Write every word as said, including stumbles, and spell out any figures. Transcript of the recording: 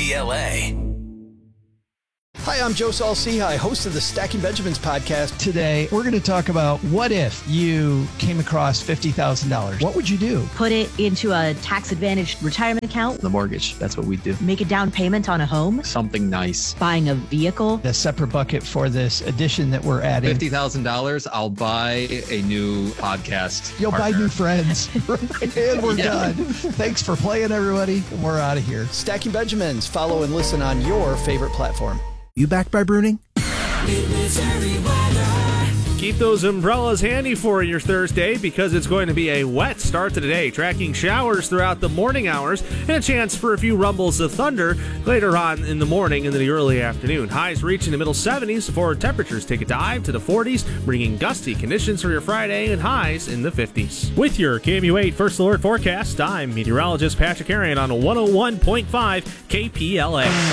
P L A. Hi, I'm Joe Saul-Sehy, host of the Stacking Benjamins podcast. Today, we're going to talk about what if you came across fifty thousand dollars? What would you do? Put it into a tax-advantaged retirement account. The mortgage, that's what we do. Make a down payment on a home. Something nice. Buying a vehicle. A separate bucket for this addition that we're adding. fifty thousand dollars, I'll buy a new podcast You'll partner. buy new friends. And we're Yeah. done. Thanks for playing, everybody. And we're out of here. Stacking Benjamins. Follow and listen on your favorite platform. You backed by Bruning? Keep those umbrellas handy for your Thursday because it's going to be a wet start to the day, tracking showers throughout the morning hours and a chance for a few rumbles of thunder later on in the morning into the early afternoon. Highs reaching the middle seventies before temperatures take a dive to the forties, bringing gusty conditions for your Friday and highs in the fifties. With your K M U eight First Alert forecast, I'm meteorologist Patrick Arian on one oh one point five K P L A.